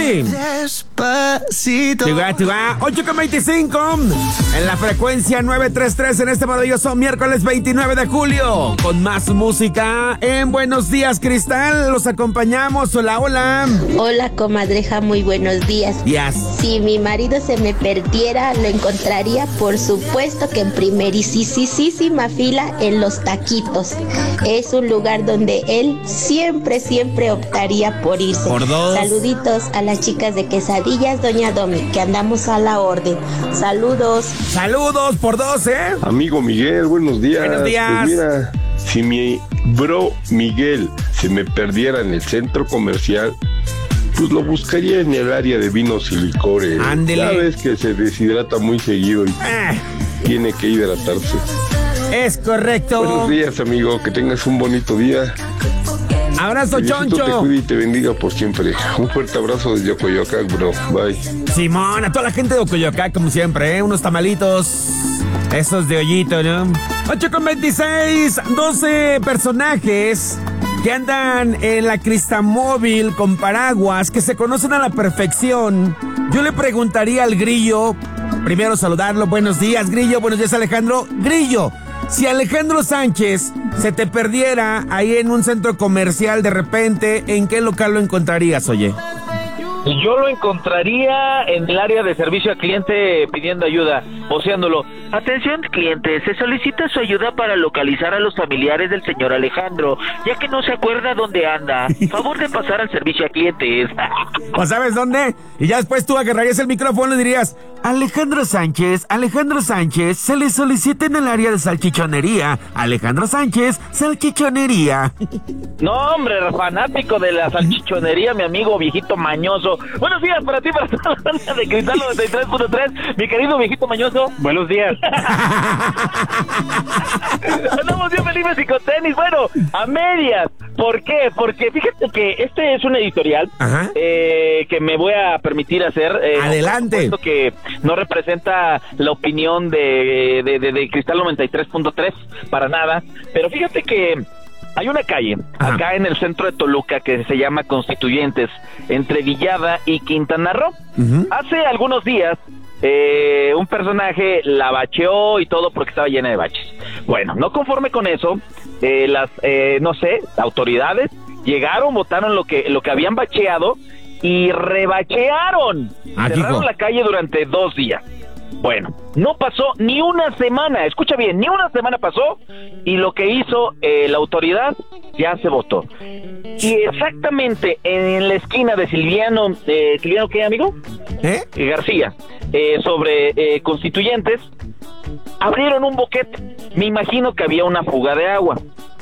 Ricky. Despacito. 8:25 en la frecuencia 933 en este maravilloso miércoles 29 de julio. Con más música en Buenos Días, Cristal. Los acompañamos. Hola, hola. Hola, comadreja, muy buenos días. Días. Si mi marido se me perdiera, lo encontraría, por supuesto, que en primerísima fila en Los Taquitos. Es un lugar donde él siempre optaría por irse. Por dos. Saluditos a las chicas de Quesadillas, Doña Domi, que andamos a la orden. Saludos. Saludos por dos, ¿eh? Amigo Miguel, buenos días. Buenos días. Pues mira, si mi bro Miguel se me perdiera en el centro comercial, pues lo buscaría en el área de vinos y licores. Ándele. Sabes que se deshidrata muy seguido y tiene que hidratarse. Es correcto. Buenos días, amigo, que tengas un bonito día. Abrazo, Que Diosito Choncho. te cuide y te bendiga por siempre. Un fuerte abrazo desde Ocoyoacán, bro. Bye. Simón, a toda la gente de Ocoyoacán, como siempre, ¿eh? Unos tamalitos, esos de ollito, ¿no? 8:26, 12 personajes que andan en la Cristamóvil con paraguas, que se conocen a la perfección. Yo le preguntaría al Grillo, primero saludarlo. Buenos días, Grillo. Buenos días, Alejandro. Grillo, si Alejandro Sánchez se te perdiera ahí en un centro comercial de repente, ¿en qué local lo encontrarías, oye? Yo lo encontraría en el área de servicio al cliente pidiendo ayuda, voceándolo. Atención, cliente, se solicita su ayuda para localizar a los familiares del señor Alejandro, ya que no se acuerda dónde anda. Favor de pasar al servicio a clientes. ¿O sabes dónde? Y ya después tú agarrarías el micrófono y dirías: Alejandro Sánchez, se le solicita en el área de salchichonería. Alejandro Sánchez, salchichonería. No, hombre, fanático de la salchichonería, mi amigo viejito mañoso. Buenos días para ti, para toda la banda de Cristal 93.3, mi querido viejito mañoso. Buenos días. Andamos bien felices y con tenis, bueno, a medias. ¿Por qué? Porque fíjate que este es un editorial que me voy a permitir hacer. Adelante. Que no representa la opinión de Cristal 93.3 para nada, pero fíjate que hay una calle acá en el centro de Toluca que se llama Constituyentes, entre Villada y Quintana Roo. Hace algunos días un personaje la bacheó y todo porque estaba llena de baches. Bueno, no conforme con eso, las autoridades llegaron, botaron lo que habían bacheado y rebachearon. Cerraron la calle durante 2 días. Bueno, no pasó ni una semana, escucha bien, ni una semana pasó y lo que hizo la autoridad ya se votó. Y exactamente en la esquina de Silviano ¿qué, amigo? García, sobre Constituyentes, abrieron un boquete. Me imagino que había una fuga de agua.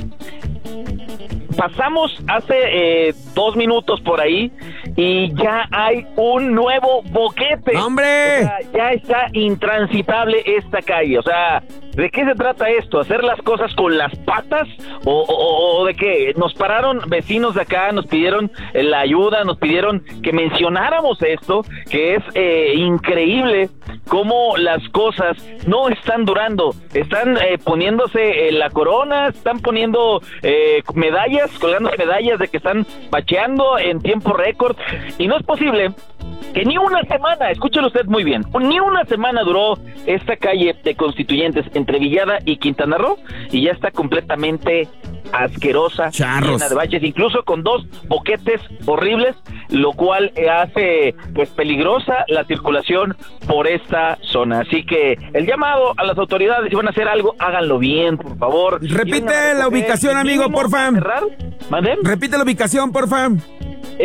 Pasamos hace 2 minutos por ahí y ya hay un nuevo boquete. ¡Hombre! O sea, ya está intransitable esta calle. O sea, ¿de qué se trata esto? ¿Hacer las cosas con las patas? ¿O de qué? Nos pararon vecinos de acá, nos pidieron la ayuda, nos pidieron que mencionáramos esto, que es increíble cómo las cosas no están durando. Están poniéndose la corona, están poniendo medallas, colgándose medallas de que están bacheando en tiempo récord, y no es posible que ni una semana, escúchelo usted muy bien, ni una semana duró esta calle de Constituyentes entre Villada y Quintana Roo y ya está completamente asquerosa, llena de baches, incluso con 2 boquetes horribles, lo cual hace pues peligrosa la circulación por esta zona. Así que el llamado a las autoridades, si van a hacer algo, háganlo bien, por favor. Repite la ubicación, amigo, porfa. ¿Mande? Repite la ubicación, porfa.